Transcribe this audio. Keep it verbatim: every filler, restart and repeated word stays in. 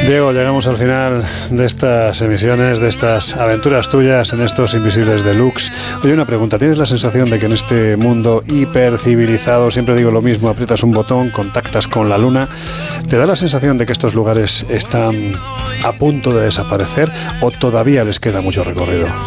Diego, llegamos al final de estas emisiones, de estas aventuras tuyas en estos Invisibles Deluxe. Oye, una pregunta, ¿tienes la sensación de que en este mundo hipercivilizado, siempre digo lo mismo, aprietas un botón, contactas con la luna, ¿te da la sensación de que estos lugares están a punto de desaparecer o todavía les queda mucho recorrido?